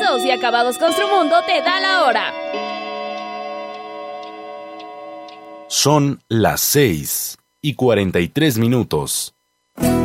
Terminados y acabados Construmundo te da la hora. Son las 6:43.